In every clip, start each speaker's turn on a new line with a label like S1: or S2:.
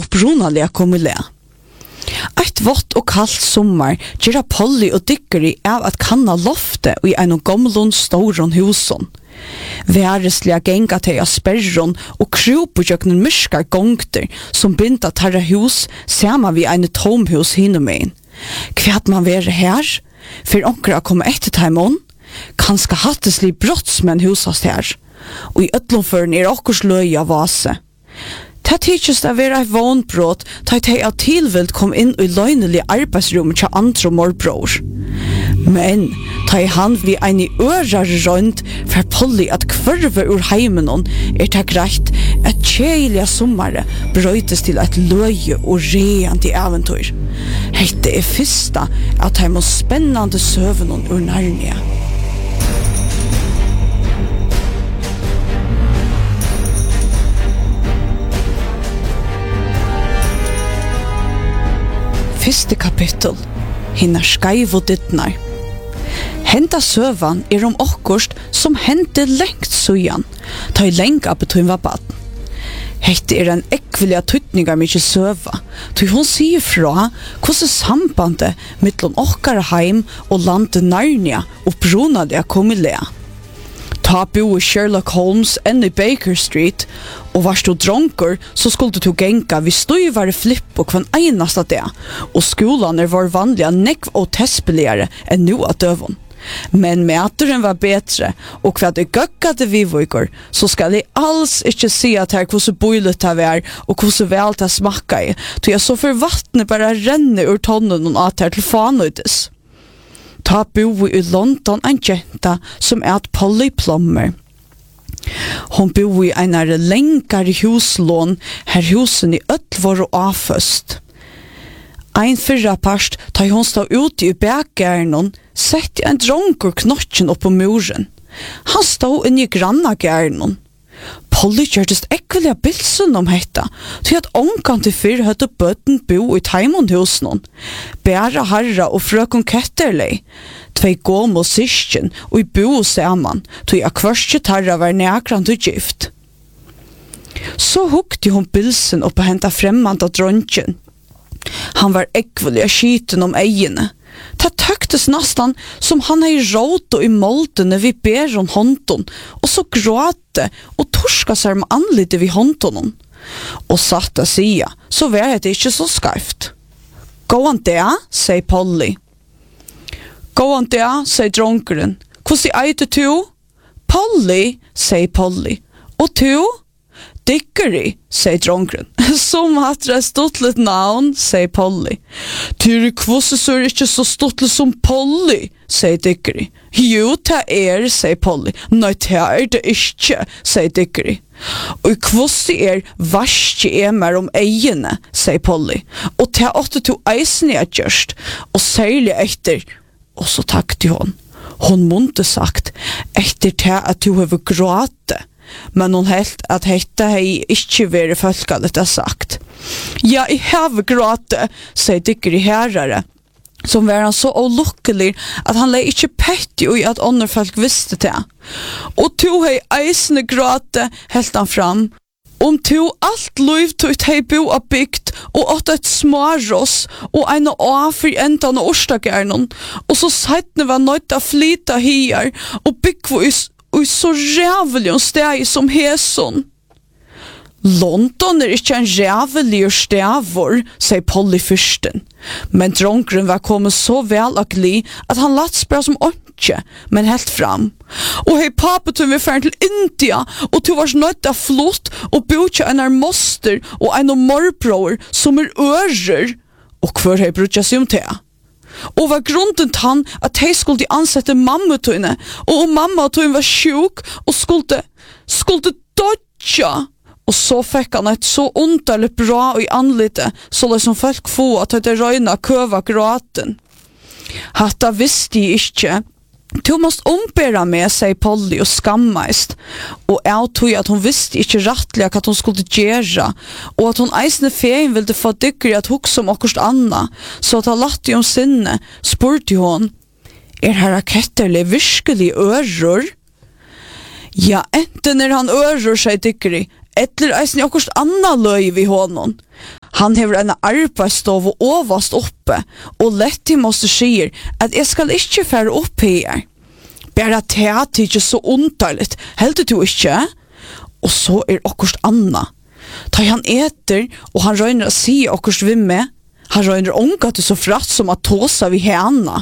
S1: upprunalega komile. Eitt vått og kallt sommar gjør Polly og Dickory av at kanna loftet i en gamlun storon huson. Væresliga genga til av sperron og krupujøknen myskar gongter som binda tarra hus sama vi en tomhus hinumein. Kvært man være her? For onkra komme etter taimon? Kanska hattesli brottsmenn husast her. Og i ötlomføren okkurs løy av vase. Det tidskjøst av være et vånbrot da jeg av tilvild kom inn i løgnelig arbeidsrom til andre morbror. Men da han vi en i ører rønt for Polly at kvørve ur heimen det greit at kjeilige sommare brøytes til et løye og reant i eventyr. Hette fyrsta at jeg må spennende søven ur Narnia. Fyrste kapittel, hinna skaiv og dittnar. Henda søvan om okkurst som hente lengt sujan, ta i lenga betun var baden. Hette en ekviliga tutningar mykje søva, tog hon sier fra hvordan sambandet mittlom okkara heim og landet Narnia upprunalega komilea. Ta bo i Sherlock Holmes enn i Baker Street, og varst du dronker, så skulle du genga vi støyvare flipp og kvann einasta det, og skolaner var vanliga nekv og tespeligare enn nu av døvun. Men mæturen var betre, og hva det gøkkade vi vøyker, så skal jeg alls ikke si at her hvordan boilet det var, og hvordan vel det smakka i, til jeg så for vattnet bare renne ur tonnen og at her til fanøydes. Ta bo i London en jenta som Polly Plummer. Hon bo i en lengare huslån her husen i var og avføst. Ein fyrra parst ta hon stod ute i bakgärnon sett en dronker knotjen opp på muren. Han stod inni grannagärnon. Polly gjørtes ekvelia bilsen hetta, til at ongan til fyrr høtte bøtten bo i taimondhusen. Bæra harra og frøkon Ketterley, tvei gomo syskjen, og i bo saman, til at kvørste tarra var nekrand og gift. Så hukte hon bilsen opp og henta fremmanda dronjen. Han var ekvelia skyten eiene. Det tøktes nastan som han hei råd i moldene vi ber om hånden, og så gråte og torska seg med anlite vi hånden. Og satt å sia, så var det ikke så skarft. Gå han det, sier Polly. Gå han det, sier dronkeren. Hvordan er det du? Polly, sier Polly. Og du? Dickory, sier dronkeren. Som hatt det stortlet navn, sier Polly. Tyri kvosse så ikke så stortlet som Polly, sier Dickory. Jo, det sier Polly. Nei, det ikke, sier Dickory. Og kvosse varske mer om eiene, sier Polly. Og det åtte to eisen jeg gjørst, og særlig etter. Og så takte hon. Hon måtte sagt, etter det at du har gråte. Men hon helt at hetta hei ikkje veri folkalet sagt. Ja, I har gråte, sier Dickory herrare, som var han så olukkelig at han lei ikkje petti ui at andre folk visste det. Og to hei eisne gråte, helt han fram. Om to alt liv tog hei bo av bygd, og åtte et smaros, og ein afri endan og orsdagernon, og så seitne var nøyt av flyta hier, og byggvis og så rævelig steg som heson. London ikke en rævelig stedvor, sier Polly fyrsten. Men dronkeren var kommet så vel og gli at han latt spørre som åndsje, men helt fram. Og hei pappa tog vi færen til India, og tog var nødt av flott, og bodde en moster og en morbror som ører, og hver hei brukte seg om det. Og var grunden til han at de skulle ansette mammatøyne, og om mammatøyne var sjuk og skulle dodja. Og så fikk han et så underlig bra i anlite, så liksom folk få at det røyna køva gråten. Hatta visste jeg ikke. Du måste ombera med, sier Polly og skammeist, og jeg tog at hun visste ikke rettelig hva hun skulle gjøre, og at hun eisne feien ville få Dickory at hukse om okkurst anna, så at han latt om sinne, spurte hun, herra Ketterley virkelig ører? Ja, enten han ører, sier Dickory, eller eisne okkurst anna løy vi honom. Han hever en arbeidsstov og overast oppe, og lett til måste sier at jeg skal ikke fære opp her. Bare teat ikke så underligt, helt du ikke? Og så okkurst Anna. Ta han eter, og han røyner å si okkurst vi med. Han røyner ånga til så fratt som at tåsa vi henne.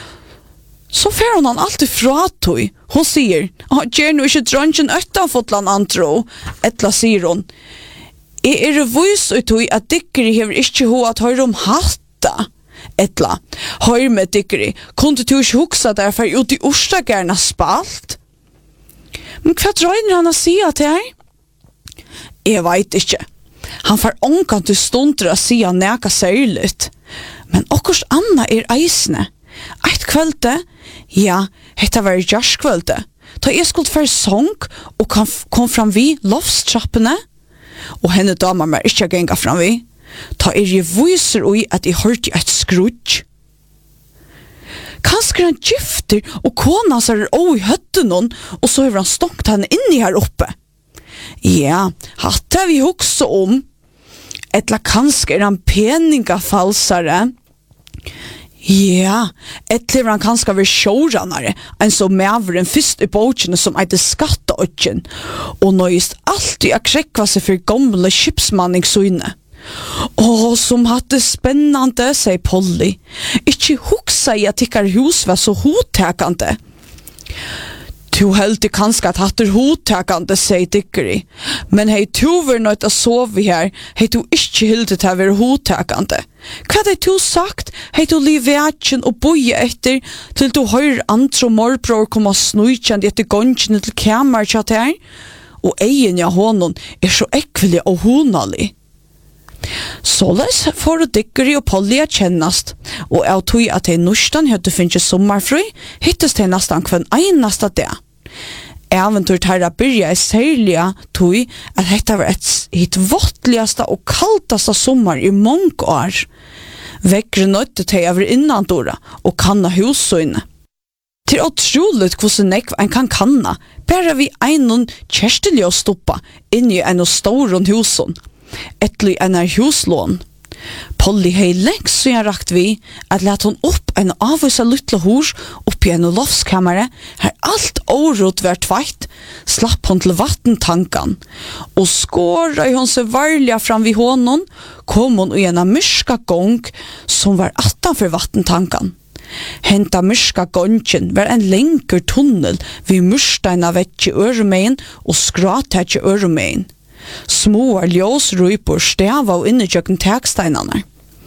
S1: Så fer han alltid fra tog. Hun sier, «Gjer nu ikke drøngen øtta fotland antro», etla sier hun. Jeg vis ut tog at dikkeri hever ikke ho at høyre hatta. Etla, høyre med dikkeri, kunne du ikke huksa derfor ut i Orsdagerna spalt? Men hva drøyner han å si at det er? Jeg vet ikke. Han får ångan til stunder å si han neka særligt. Men okkurs Anna eisne. Eit kvölde, ja, hetta var jarskvölde. Ta jeg skulle for sång og kom fram vi lovstrappene. Og henne dama meg ikke genga fram vi. Ta jeg viser ui at jeg hørte et skrudj. Kanskje han gifter og kona seg i høtten hon, og så har han stångt henne inni her oppe. Ja, hatt vi hoksa om. Etla kanskje han peningafalsare. Ja, etla han kanskje var sjåranare, en så mæveren fyrst i båtjene som eide skatteåtjen, og nøyest alltid a krekva seg for gamle skipsmanningsøyne. Som hadde spennende, sier Polly. Ikke huksa i at ikkar hus var så hotekande. Tu heldig kanskje at hatter hotekande, sier Dikkeri. Men hei tu var nøyt å sove her, hei tu ikke hildet til å være hotekande. Hva hei tu sagt? Hei tu liv vetjen og boie etter til du høyre andre morbror komme snuikjende etter gongene til kammer tjatt her? Og egen av honom så ekvelig og honalig. Såleis får Dikkeri og Polly kjennast, og av tog at hei norstan høyde finnes sommerfri, hittes hei nastan kvann einasta det. Eventyr terra byrja særlig tog at dette var et hitt vottligaste og kaltaste sommer i mange år. Vekkere nøyde til over innandora og kanna husøyne. Til utroligt hvordan en kan kanna, bare vi einon kjerstelig å stoppa inn i en stor husen. Etli en huslån. Polly hei lengst så jeg rakt vi at let hon opp en avvisa lytle hors oppi en loftskamere her alt årot var tveit slapp hon til vattentankan og skåra hon seg varliga fram vid honom kom hon i en myrska gong som var attanfor vattentankan. Henta myrska gongen var en lengker tunnel vid myrsteina vekk i øremein og skratek i øremein. Små ljøsrøyper stava og innekjøkken teksteinene.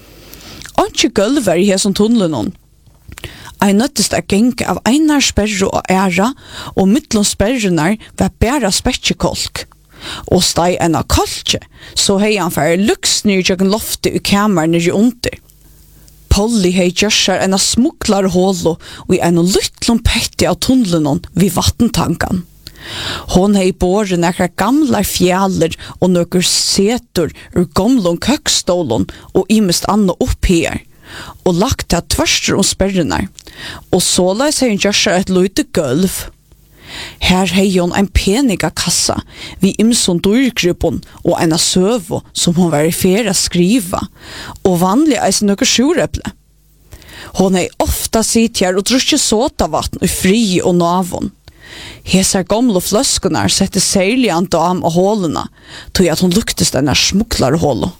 S1: Ikke gulver i hesson tunnelen. Jeg nøttest å genge av einar sperre og æra, og mittlom sperrenar var bæra spekjekolk. Og steg en av kolke, så hei han færre luks nyrkjøkken loftet i kameren nere under. Polly hei gjørsar en av smuklar hålo og i en lyttlom petti av tunnelen vid vattentankan. Hon hei båret nekra gamla fjaller og nøkker setur ur gamlun køkstålun og imest anna opp her, og lagt til tvørster sperrenar, og såleis hei hun gjørsar et lute gulv. Her hei hun en peniga kassa vi imson dyrgrupon og en søvo som hon var i fera skriva, og vanlig eis nøkker sjureple. Hon hei ofta sitt her og druske såtavatten i fri og navon. Hesar gamle fløskunar sette særlig an dam av hålena, tog at hun luktes denne smukklare hålo.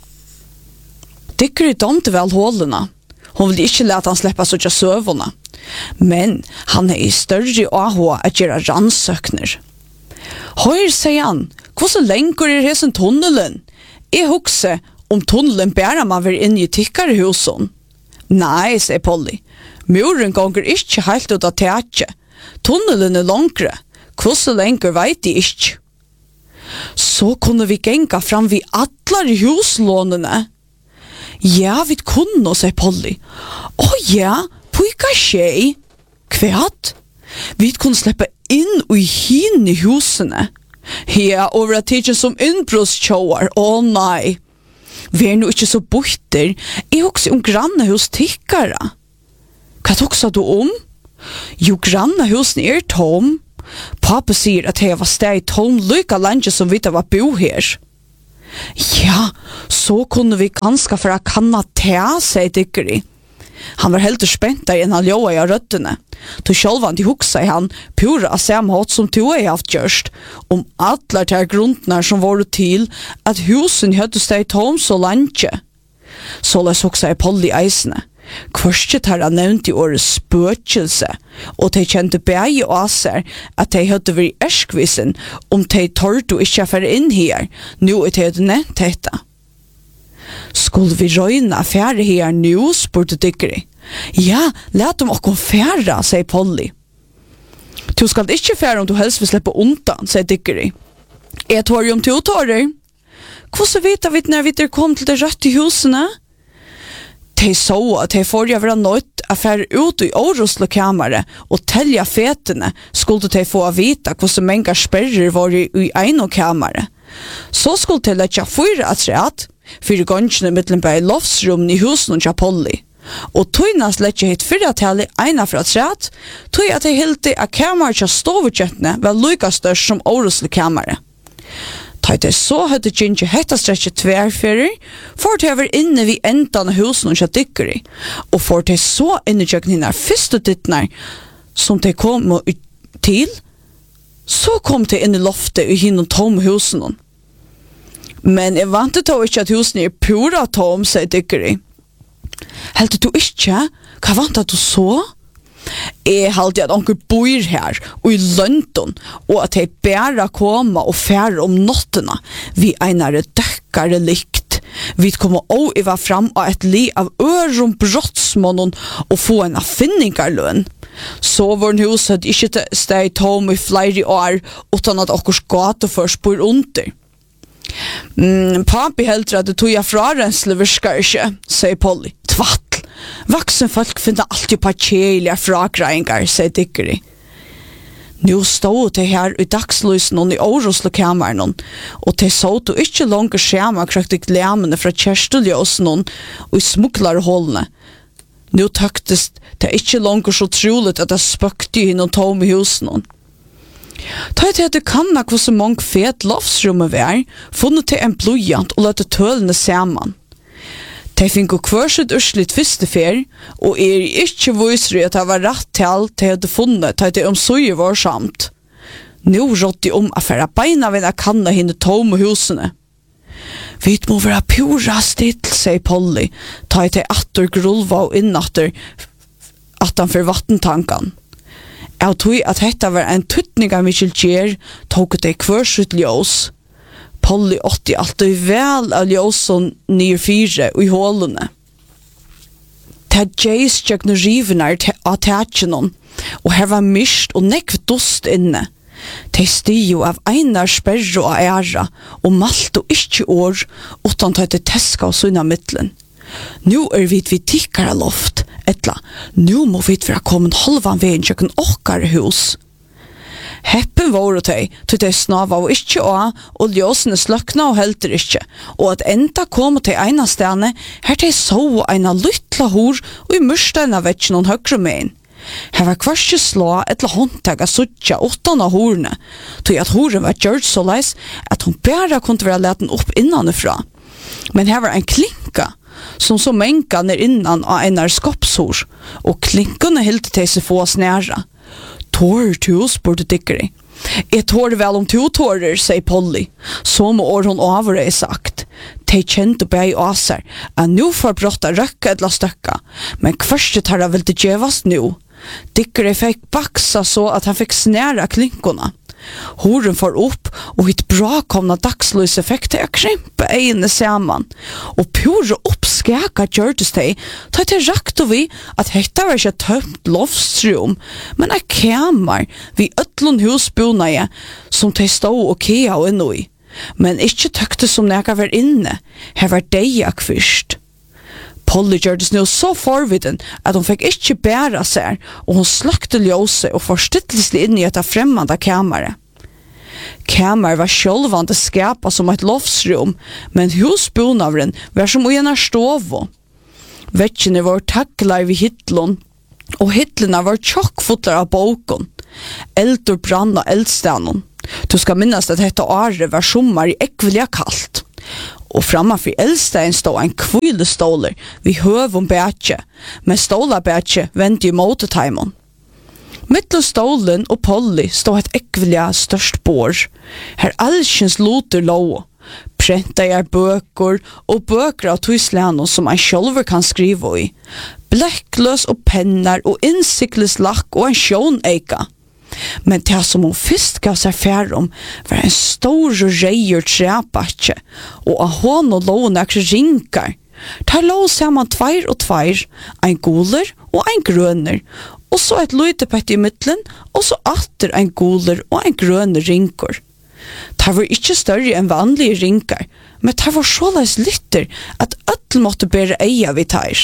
S1: Dikkeri domte vel hålena. Hun ville ikke lete han sleppa sånne søvåna. Men han i større AH at gjøre rannsøkner. Høyr, sier han, hvordan lenger hesen tunnelen? Jeg hukse om tunnelen bærer man vil inn i tikkarehusen. Nei, sier Polly. Muren gonger ikke helt ut av teatje. Tunnelen langere. Hvordan lenger vet de ikke? Så kunne vi genga fram vid atlar i huslånene. Ja, vi kunne, sier Polly. Ja, pojka tjej. Kvært? Vi kunne slippe inn i hine husene. Ja, over at tidsen som innbrostjåar. Nei. Vi nå ikke så borter. Jeg også grannehus tikkara. Hva toksa du om? Jo, grannehusen tom. Pappa sier at jeg var steg tom lykka lenge som vi var bo her. Ja, så kunne vi ganske for å kanna te, sier Dickeri. Han var helt spent der enn han ljóa i røttene. Du sjálvan de hugsa i han pura samme hatt som du har haft gjørst om alle de grunnene som var til at husen høtte steg tom så lenge. Så les hugsa i Polly eisene. Kvørste tar han nevnt i årets spøkelse, og de kjente bæg og aser at de høtte vært erskvisen om de tørte ikke affære inn her, nå er de nevnt dette. Skulle vi røyne affære her nå, spurte Dickeri. Ja, let dem okkom færa, sier Polly. Du skal ikke fære om du helst vil slippe undan, sier Dickeri. Jeg tår om 2 tårer. Hvordan vet vi når vi kom til det røtte husene? De så at de forrige var nødt å fære ut i oroslokammeret og telja fetene skulle de få vite hvordan mange sperrer var i ene kammeret. Så skulle de lette 4 atreat, 4 gangene mittlen bei loftsrummen i husen og Polly. Og tøynas lette hit 4 tali ena fra atreat, tøy at de hilti at kammeret til stovetjettene var lykka størst som oroslokammeret. Ta det så hadde Gingy hetta stretchet tverrferer, for det var inne vid endan av husen og Dickeri, og for det så inne tjøknene første dittner som de kom til, så kom de inn i loftet i hinnom tom husen. Men jeg vant til ikke at husen pura tom, sier Dickeri. Helt du ikke? Hva vant du så? Jeg halte at onkel bor her og i London, og at jeg bare kommer og færer om nottene vi einare døkkare likt. Vi kommer også i var fram av et li av ørum brottsmånen og få en affinningarløn. Så var huset ikke steg tom i flere år utan at okkurs gata først bor under. Papi helter at det tog jeg frarensle virker ikke, sier Polly. Tvattl. Vaksen folk finner alltid på kjeilige frakreinger, sier Dickeri. Nå stod de her i dagslysen og i oroslokammeren, og de så du ikke langt skjema krøkte glemene fra kjerstuljosen og i smuklarholdene. Nå tøktes det ikke langt så troligt at det spøkte i noen tom i husen. Ta til at du kan ha hvordan mange fet loftsrommet var, funnet til en blodjant og løte tølene sammen. De fikk kvørset urslitt første fer, og ikke viser at det var rett til de hadde funnet til det omsøye var samt. Nå rådde de om å fære beina ved å kanne henne tomme husene. Vi må være pura still, sier Polly, ta til atter grulva og innatter at han for vattentankene. Jeg tror at dette var en tuttning av Michel Gjer, tok det kvørset ljøs. Polly åtti alltid vel av ljøsen nir 4 i hålene. Det gjeis tjøkne rivene av tætjenon, og her var mist og nekv dust inne. De stiger av einar sperre og æra, og malt og ikke år, utan ta det teska og sunna mittlen. Nå vi tikkara loft, etla, nå må vi være kommet halvan veien tjøkken okkar hus. Heppen var det til de snava og ikke og ljøsene sløkna og helter ikke, og at enda kom til ena stene, her de så ena lytla hår og i mørsteina vetsjen og høyre med. Her var kvarske slå etla håndtag av suttja åttan av hårene, til at håren var gjørt så leis at hun bare kunne være leten opp innanifra. Men her var en klinka, som så menka ned innan av en skopshår, og klinkene hilde til seg få snæra. Tårer du, spurte Dickeri. Jeg tårer vel om 2 tårer, sier Polly. Så må hun over sagt. De kjente bæg og aser, at nå får brotta røkka etla støkka, men kvørste tar det vel til djevast nå. Dickeri fikk baksa så at han fikk snæra klinkona. Horen får opp, og hitt bra komna dagsløse fikk til å krympe egene sammen. Og pure oppskaka gjørtes de, ta til rakt og vi at dette var ikke tømt loftsrum, men et kamer vi øtlund husbonaie som de stod og kea og inno i. Men ikke tøkte som nega var inne, her var deiak først. Polly gjørtes nå så forviden at hun fikk ikke bæra seg, og hun sløkte ljøse og forstittleslig inn i et fremmande kamere. Kamer var sjølvande skapa som et loftsrum, men husbonavren var som i en stovo. Vettjene var taklar vid hittlun, og hittlene var tjokkfotlar av boken. Eldur brann av eldstanen. Du skal minnes at dette året var sommer i ekvelia kallt. Og framför eldstein stod en kvilestoler vid høvum bætje, men stolabætje vendte i motetаймon. Mittel stolen og Polly stod et ekvelja størst bord, her allskjens loter lå, prenta jeg bøker og bøker av tuslene som en sjølver kan skrive i, blekkløs og penner og innsikles lakk og en sjåneika. Men det som hun først gav seg fær om var en stor reier trebatje, og av hånd og lån ekre rinkar. Der lå sammen 2 og 2, en guler og en grønner, og så et løytepett i midtelen, og så atter en guler og en grønner rinkor. Det var ikke større enn vanlige rinkar, men det var såleis litter at ødel måtte bære eia vid teir.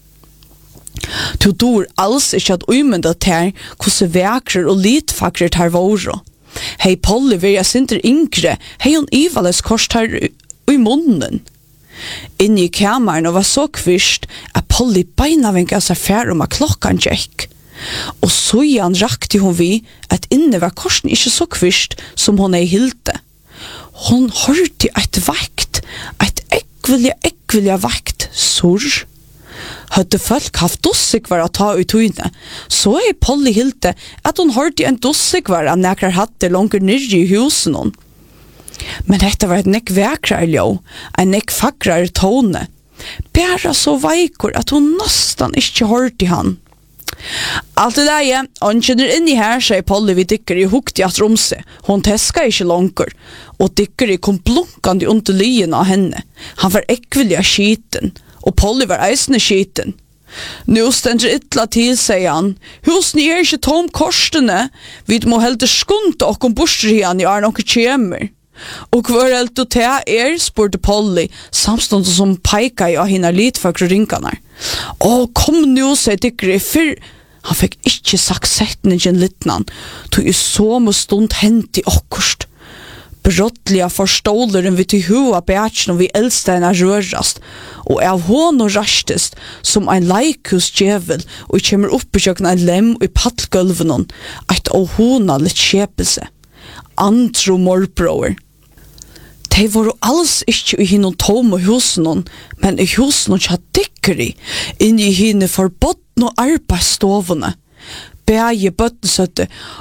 S1: Du dår alls ikke at uimenda ter hvordan vekrer og litfakrer ter våre. Hei Polly vil jeg sinter yngre, hei hun ivales kors ter i munnen. Inne i kammeren var så kvist at Polly beina vinket seg fær om at klokkan gikk. Og så igjen rakte hun vi at inne var korsen ikke så kvist som hun hilte. Hun hørte et vakt, et ekvelja vakt, surr. Hadde folk haft dossigvar å ta ut tøyne, så Polly hilte at hun hørte en dossigvar av nekrar hadde langer nyrre i husen hon. Men dette var et nekk vekrar ljå, en nekk fagrar tone, bæra så veikor at hun nesten ikke hørte han. Alt det der, han kjenner inn i her, sier Polly vi dykker i hukt i at romse. Hun teska ikke langer, og dykker i kom blunkande under lyen av henne. Han var ekvelja skiten, og Polly var eisende skiten. Nå stender ytla til, sier han. Husen er ikke tom korsene. Vi må heldig skunde og kom borster igjen i noen kjemer. Og hva er det til spurte Polly, samstående som peika i av henne litfakre rinkarna. Kom nå, sier dykker i fyr. Han fikk ikke sagt setningen littnan, tog i så stund hent i okkurst. Brottliga forståleren vi til hua bætjen og vi eldsteina rørast, og av hån og rastest som ein leikus djevel og kjemmer opp i kjøkken ein lem og i pattgulven eit av hona litt kjepelse. Antro morbror. De var alls ikke i hinnom tome husen, men i husen tja dikkeri, inn i hinne forbodne arbeidsståvene. Bæge bøttensøtte,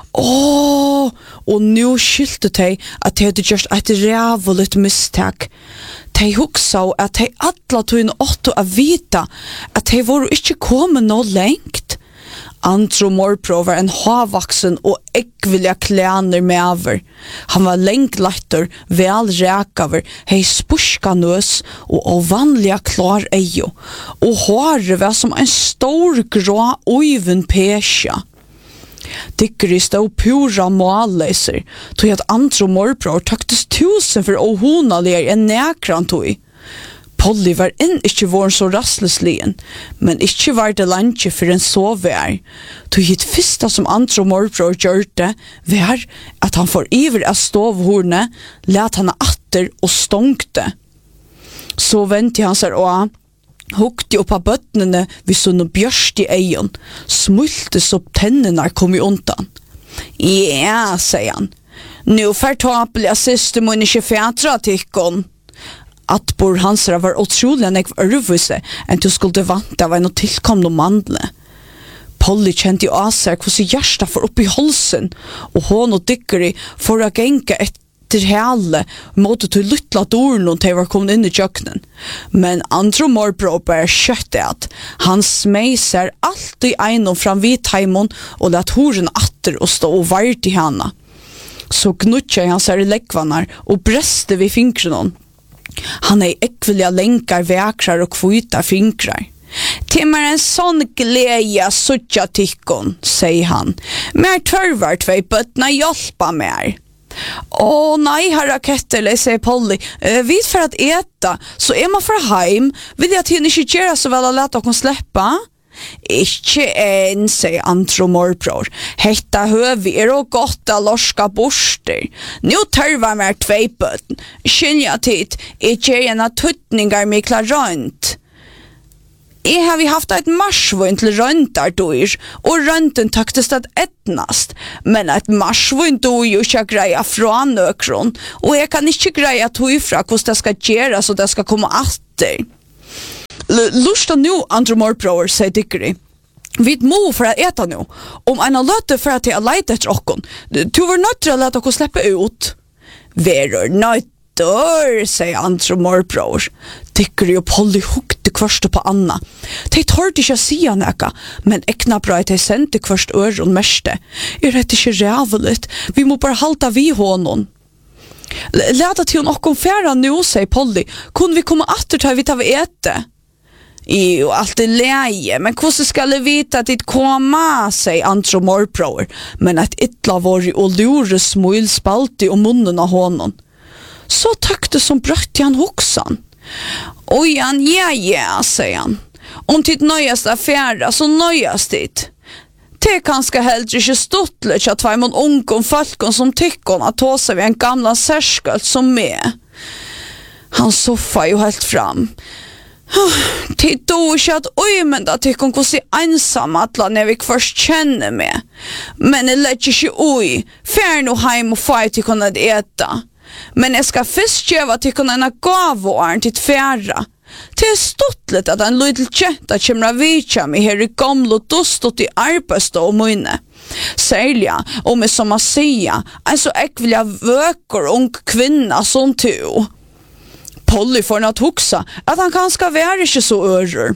S1: og nå skyldte de at de hadde gjort et rævelig mistak. De huksa at de alle tøyne åtte å vite at de var ikke kommet noe lengt. Antro morbror var en havvaksen og ekvilja klæner med over. Han var lengletter, vel rækaver, hei spuska nøs og vanliga klar eio. Og håret var som en stor grå oiven pesja. Dikkeri stod pura målleiser, tog at antro morbror taktes 1000 for å honaligere enn nekran tog. Polly var ikke våren så rastlesligen, men ikke var det lanje for en så vær. Tog hit fyrsta som antro morbror gjørte, var at han får iver av stovhornet, let han atter og stongte. Så ventet han seg og hukte opp av bøttene ved sånne bjørst i egen, smultes opp tennene kom i undan. Ja, sier han. Nå fortapelig at siste må ikke fætra tikkon. At bor hansra var utrolig enn jeg var ørvise enn du skulle vante av en tilkomne mandle. Polly kjente i aser hvordan hjertet får opp i halsen, og hån og dykkeri for å genke etter hele måte til lytla dåren når de var kommet inn i kjøkkenen. Men andre morbror bare kjøtte at han smeiser alltid einom fram vid heimon og let horen atter og stå og vart i hana. Så gnutja han seg i leggvannar og breste vid fingrene. Han ekvilja lenkar, vekrar og kvita fingrar. Timmar en sånn gleja suttja tikkon, sier han. Mer tørvar tvei bøttna hjelpa mer. Nei, herra Kettele, sier Polly. Vid for at eta, så man fra heim. Vil jeg at henne ikke gjøre så vel å lete okon sleppa? Ikke en, sier antro morbror. Hetta høvi og godt av lorska borster. Nå tørvar mer tvei bøtten. Skynja tid, ikke en av tuttningar mikla rønt. Jeg har vi haft et marsvun til røntardyr, og rønten taktest at etnast, men et marsvun do jo ikke greia fra nøkron, og jeg kan ikke greia tog fra hvordan det skal gjøre så det skal komme atter. Lusta nu, andre morprover, sier Dickory. Vi må for å eta nu. Om en har løte for at jeg har leit etter okkon, du var nødt til å lete okkon slippe ut. Verur nøytter, sier andre morprover. Dickory og Polly hukte kvørste på Anna. De tørte ikke å si neka, men ekna bra at de sendte kvørst øron meste. Rett ikke ræveligt, vi må bare halta vi honom. Leta til hun okkon færa nu, sier Polly. Kunne vi komme atter til vi tar vi ete? Jo, allt är läge, men hur ska jag veta att det kommer, säger andre morprover, men att ytla var i och lure smul spalte och munnen av honom. Så tackte som bröt han hoxan. Oj, ja, säger han. Om titt nöjast affära, så nöjast dit. Det kanske hellre inte stottligt att tvärmon ungkon folkon som tyckon att ta sig vid en gamla särskalt som med. Han soffar ju helt fram. Det då inte att men tycker hon se ensam att när vi först känner mig. Men det lägger sig fär nu hem och fight till kunna äta. Men jag ska först göra till kunna gåvor till färra. Det är stottligt att en liten tjänta kommer att vika mig här i gamla dostot i arbetstå och minne. Särliga, om jag som att säga, en så äckliga vökor ung kvinna som du. Polly får att huxa att han kanske vara inte så örr.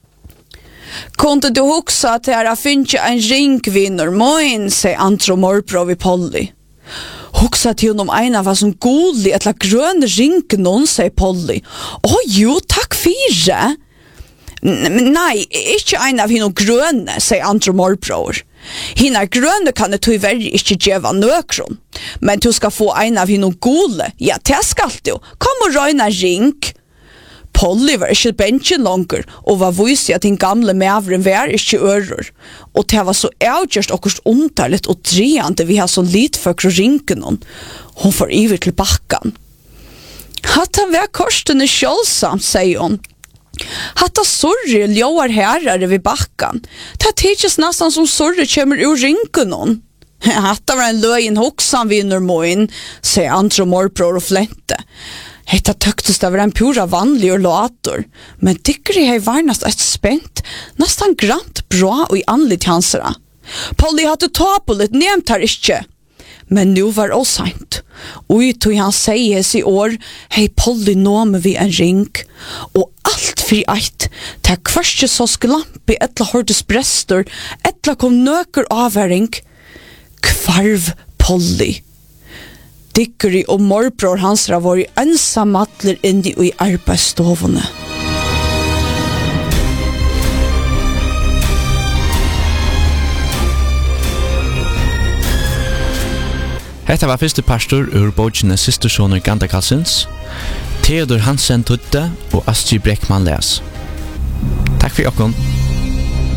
S1: Kunde du huxa att jag finns en ringkvinnor moin, säger andre morprov i Polly. Huxa till honom ena var som godlig eller grön ring säger Polly. Jo, tack för. Nej, inte en av henne gröna, säger andre morbror. Hina gröna kan det tyvärr inte geva nøkron. Men du ska få en av henne gole. Ja, det skal du. Kom och röjna ring. Polly var inte bensjen långer och var vise att din gamle mævren var inte öror. Och det var så avgjørst okkurst underligt och dreande vi har så lite för ringen hon. Hon får iver till bakkan. Hatt han var korsten kjølsamt, säger hon. Hatta sorry ljóar herrar vid bakkan. Det tidses nästan som sorry kommer ur ringen hon. Hatta var en lögin hoxan vinner moin, säger andre morbror och flente. Hetta tøktest av en pura vanlig og lator, men Dickory hei varnast et spent, nästan grant bra og i anlitt hansara. Polly hadde ta på litt nevnt her ikkje. Men nu var det seint. Oi tog han seies i år, hei Polly nåme vi en ring, og alt fri eit, ta kvarske så sklampi etla hordes brestor, etla kom nøker avværing, kvarv Polly. Dickory og morbror hans var i ensamatler inni i arbeidsstovene.
S2: Hetta var fyrste pastor ur bókina Systerssoner Gandakalsins, Theodor Hansen Tutte og Astrid Breckman les. Takk for okkom.